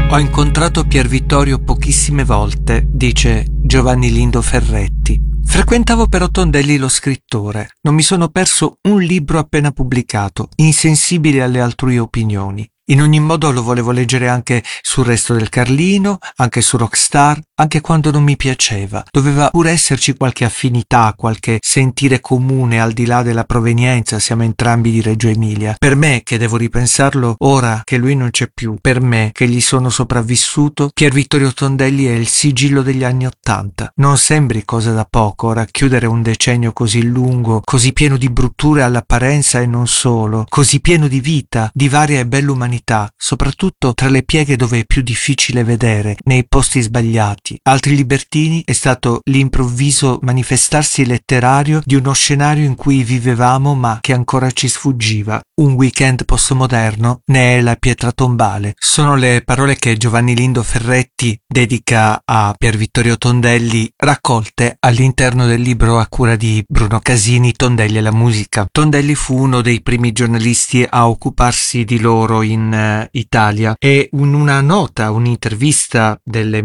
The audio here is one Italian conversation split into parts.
Ho incontrato Pier Vittorio pochissime volte, dice Giovanni Lindo Ferretti. Frequentavo però Tondelli lo scrittore. Non mi sono perso un libro appena pubblicato, insensibile alle altrui opinioni. In ogni modo lo volevo leggere anche sul Resto del Carlino, anche su Rockstar, anche quando non mi piaceva. Doveva pure esserci qualche affinità, qualche sentire comune al di là della provenienza, siamo entrambi di Reggio Emilia. Per me, che devo ripensarlo ora che lui non c'è più, per me, che gli sono sopravvissuto, Pier Vittorio Tondelli è il sigillo degli anni '80. Non sembri cosa da poco, racchiudere un decennio così lungo, così pieno di brutture all'apparenza e non solo, così pieno di vita, di varia e bella umanità, soprattutto tra le pieghe dove è più difficile vedere, nei posti sbagliati. Altri libertini è stato l'improvviso manifestarsi letterario di uno scenario in cui vivevamo ma che ancora ci sfuggiva. Un weekend postmoderno ne è la pietra tombale. Sono le parole che Giovanni Lindo Ferretti dedica a Pier Vittorio Tondelli, raccolte all'interno del libro a cura di Bruno Casini, Tondelli e la musica. Tondelli fu uno dei primi giornalisti a occuparsi di loro in Italia e in una nota, un'intervista del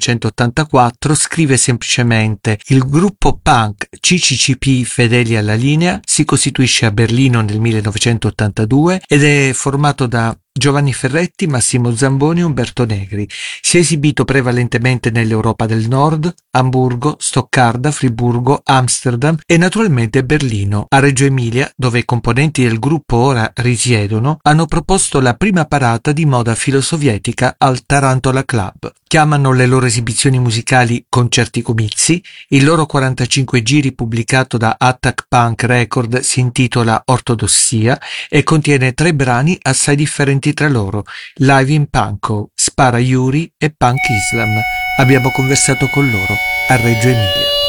1984 scrive semplicemente: il gruppo punk CCCP Fedeli alla Linea si costituisce a Berlino nel 1982 ed è formato da Giovanni Ferretti, Massimo Zamboni e Umberto Negri. Si è esibito prevalentemente nell'Europa del Nord, Amburgo, Stoccarda, Friburgo, Amsterdam e naturalmente Berlino. A Reggio Emilia, dove i componenti del gruppo ora risiedono, hanno proposto la prima parata di moda filosovietica al Tarantola Club. Chiamano le loro esibizioni musicali concerti comizi. Il loro 45 giri pubblicato da Attack Punk Record si intitola Ortodossia e contiene 3 brani assai differenti tra loro: Live in Pankow, Spara Yuri e Punk Islam. Abbiamo conversato con loro a Reggio Emilia.